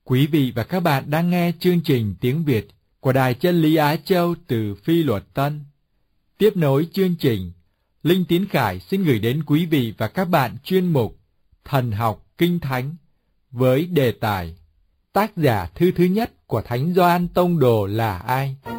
Quý vị và các bạn đang nghe chương trình tiếng Việt của Đài Chân Lý Á Châu từ Phi Luật Tân. Tiếp nối chương trình, Linh Tiến Khải xin gửi đến quý vị và các bạn chuyên mục Thần học Kinh Thánh với đề tài: tác giả thư thứ nhất của Thánh Gioan Tông Đồ là ai?